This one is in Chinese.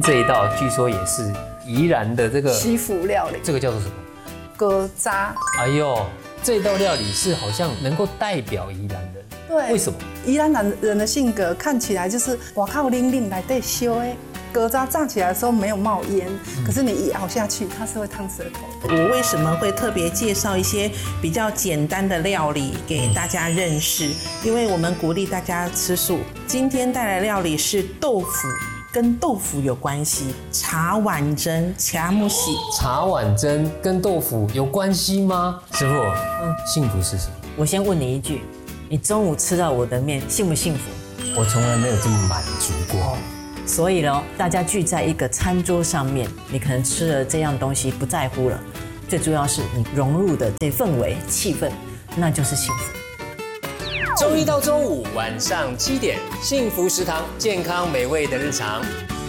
这一道据说也是宜兰的这个西府料理， 这个叫做什么？ 疙瘩。 哎呦，这道料理是好像能够代表宜兰人， 对， 为什么？ 宜兰人的性格看起来就是哇靠，拎拎来对修哎。疙瘩炸起来的时候没有冒烟，可是你一咬下去，它是会烫舌头的。 我为什么会特别介绍一些比较简单的料理给大家认识？因为我们鼓励大家吃素。今天带来料理是豆腐，跟豆腐有关系。茶碗蒸、卡木喜。 茶碗蒸跟豆腐有关系吗？师傅，幸福是什么？ 我先问你一句，你中午吃到我的面，幸不幸福？ 我从来没有这么满足过。 所以呢，大家聚在一个餐桌上面，你可能吃了这样东西不在乎了，最重要是你融入的这氛围、气氛，那就是幸福。 周一到周五晚上7点，幸福食堂，健康美味的日常。